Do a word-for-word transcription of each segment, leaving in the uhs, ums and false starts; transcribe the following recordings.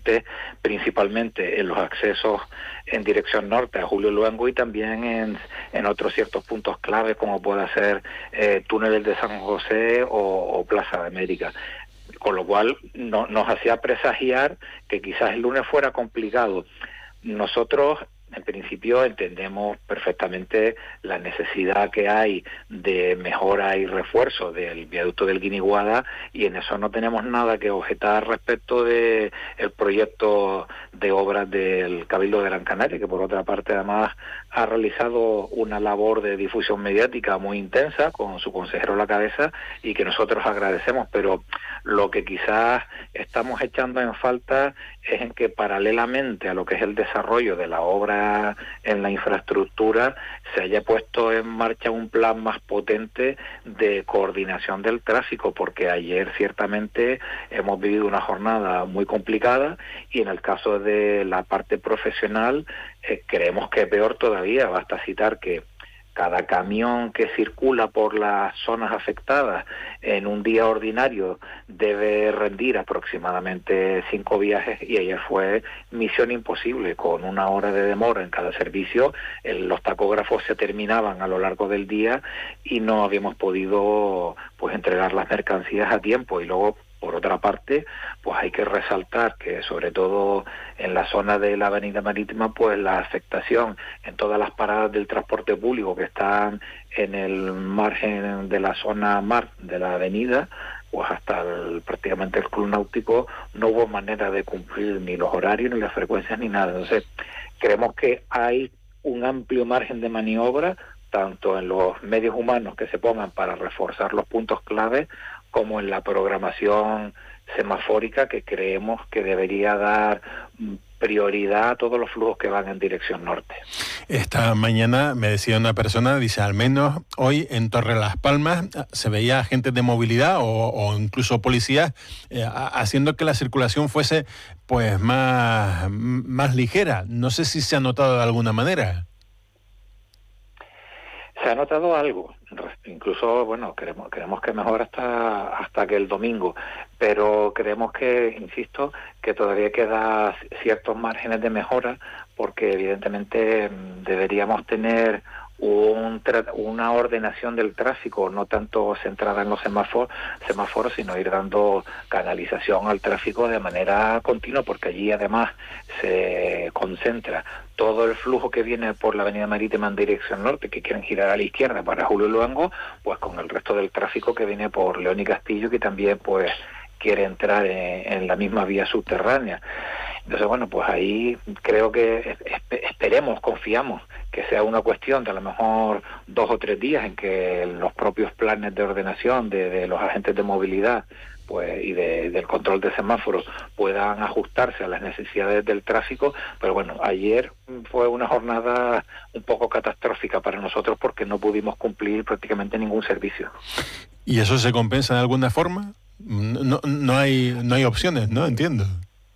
accidentes principalmente en los accesos en dirección norte a Julio Luengo y también en, en otros ciertos puntos clave como puede ser eh, túneles de San José o, o Plaza de América. Con lo cual no, nos hacía presagiar que quizás el lunes fuera complicado. Nosotros, en principio, entendemos perfectamente la necesidad que hay de mejora y refuerzo del viaducto del Guiniguada, y en eso no tenemos nada que objetar respecto de el proyecto de obras del Cabildo de Gran Canaria, que por otra parte además ha realizado una labor de difusión mediática muy intensa con su consejero a la cabeza y que nosotros agradecemos, pero lo que quizás estamos echando en falta es en que paralelamente a lo que es el desarrollo de la obra en la infraestructura se haya puesto en marcha un plan más potente de coordinación del tráfico, porque ayer ciertamente hemos vivido una jornada muy complicada y en el caso de la parte profesional eh, creemos que peor todavía. Basta citar que cada camión que circula por las zonas afectadas en un día ordinario debe rendir aproximadamente cinco viajes, y ayer fue misión imposible. Con una hora de demora en cada servicio, el, los tacógrafos se terminaban a lo largo del día y no habíamos podido pues entregar las mercancías a tiempo. Y luego, por otra parte, pues hay que resaltar que sobre todo en la zona de la Avenida Marítima, pues la afectación en todas las paradas del transporte público que están en el margen de la zona mar de la avenida, pues hasta el, prácticamente el Club Náutico, no hubo manera de cumplir ni los horarios, ni las frecuencias, ni nada. Entonces, creemos que hay un amplio margen de maniobra, tanto en los medios humanos que se pongan para reforzar los puntos clave, como en la programación semafórica, que creemos que debería dar prioridad a todos los flujos que van en dirección norte. Esta mañana me decía una persona, dice, al menos hoy en Torre Las Palmas se veía agentes de movilidad o, o incluso policías eh, haciendo que la circulación fuese pues más, más ligera. No sé si se ha notado de alguna manera. Se ha notado algo, incluso, bueno, queremos, queremos que mejore hasta, hasta que el domingo, pero creemos que, insisto, que todavía queda ciertos márgenes de mejora, porque evidentemente deberíamos tener un tra- una ordenación del tráfico, no tanto centrada en los semáforos, semáforos, sino ir dando canalización al tráfico de manera continua, porque allí además se concentra todo el flujo que viene por la Avenida Marítima en dirección norte, que quieren girar a la izquierda para Julio Luengo, pues con el resto del tráfico que viene por León y Castillo, que también pues quiere entrar en, en la misma vía subterránea. Entonces, bueno, pues ahí creo que esperemos, confiamos que sea una cuestión de a lo mejor dos o tres días en que los propios planes de ordenación de, de los agentes de movilidad pues y de, del control de semáforos puedan ajustarse a las necesidades del tráfico. Pero bueno, ayer fue una jornada un poco catastrófica para nosotros porque no pudimos cumplir prácticamente ningún servicio. ¿Y eso se compensa de alguna forma? No, no hay, no hay opciones, ¿no? Entiendo.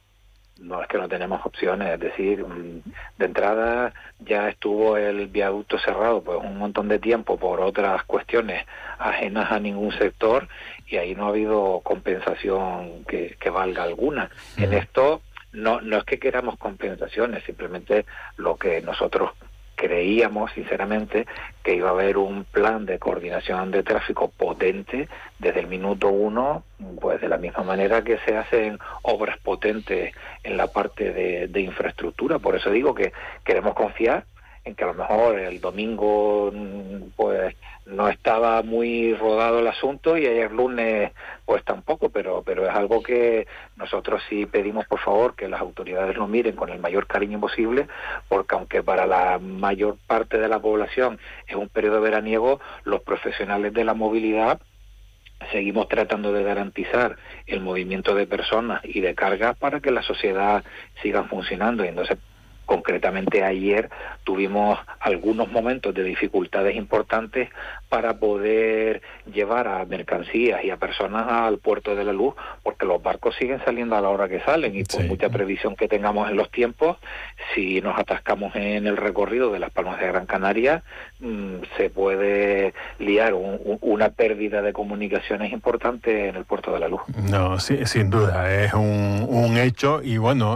No, es que no tenemos opciones, es decir, de entrada ya estuvo el viaducto cerrado pues un montón de tiempo por otras cuestiones ajenas a ningún sector, y ahí no ha habido compensación que, que valga alguna. Uh-huh. En esto no, no es que queramos compensaciones, simplemente lo que nosotros creíamos sinceramente que iba a haber un plan de coordinación de tráfico potente desde el minuto uno, pues de la misma manera que se hacen obras potentes en la parte de, de infraestructura. Por eso digo que queremos confiar en que a lo mejor el domingo pues no estaba muy rodado el asunto y ayer lunes pues tampoco, pero pero es algo que nosotros sí pedimos por favor que las autoridades lo miren con el mayor cariño posible, porque aunque para la mayor parte de la población es un periodo veraniego, los profesionales de la movilidad seguimos tratando de garantizar el movimiento de personas y de carga para que la sociedad siga funcionando. Y entonces, concretamente ayer tuvimos algunos momentos de dificultades importantes para poder llevar a mercancías y a personas al puerto de la Luz, porque los barcos siguen saliendo a la hora que salen, y por sí. mucha previsión que tengamos en los tiempos, si nos atascamos en el recorrido de Las Palmas de Gran Canaria, mmm, se puede liar un, un, una pérdida de comunicaciones importante en el puerto de la Luz. No, sí, sin duda, es un, un hecho, y bueno,